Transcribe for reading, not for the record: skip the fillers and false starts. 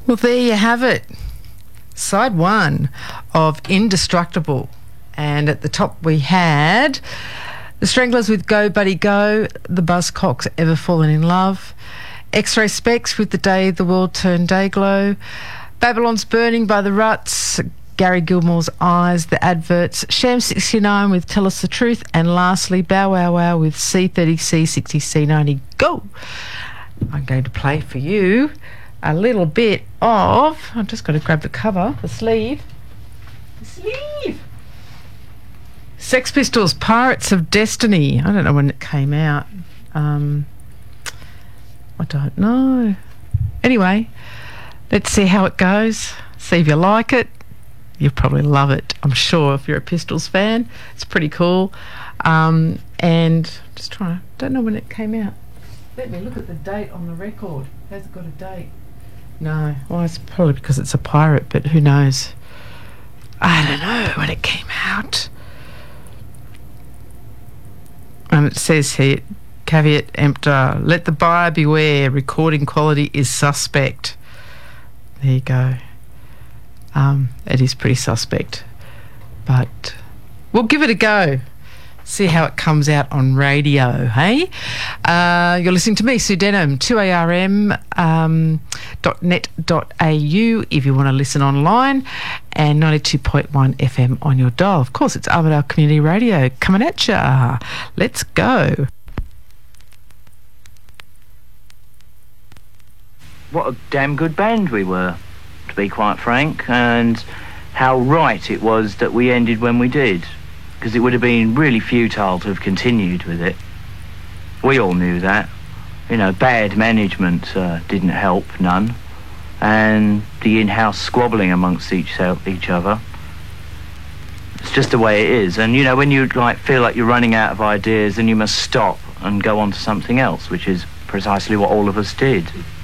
Well, there you have it. Side one of Indestructible. And at the top we had the Stranglers with Go Buddy Go, the Buzzcocks, Ever Fallen in Love, X-Ray Specs with The Day the World Turned Dayglow, Babylon's Burning by the Ruts, Gary Gilmore's Eyes, The Adverts, Sham 69 with Tell Us the Truth, and lastly Bow Wow Wow with C30, C60, C90. Go! I'm going to play for you a little bit of... I've just got to grab the cover, the sleeve. The sleeve! Sex Pistols, Pirates of Destiny. I don't know when it came out. I don't know. Anyway, let's see how it goes. See if you like it. You'll probably love it, I'm sure, if you're a Pistols fan. It's pretty cool. And just trying to... Don't know when it came out. Let me look at the date on the record. Has it got a date? No. Well, it's probably because it's a pirate, but who knows? I don't know when it came out. And it says here, caveat emptor, let the buyer beware, recording quality is suspect. There you go. It is pretty suspect. But we'll give it a go. See how it comes out on radio, hey? You're listening to me, Sue Denham, 2arm.net.au if you want to listen online, and 92.1 FM on your dial. Of course, it's Armidale Community Radio coming at ya. Let's go. What a damn good band we were, to be quite frank, and how right it was that we ended when we did. Because it would have been really futile to have continued with it. We all knew that. You know, bad management didn't help, none. And the in-house squabbling amongst each other. It's just the way it is. And, you know, when you feel like you're running out of ideas, then you must stop and go on to something else, which is precisely what all of us did.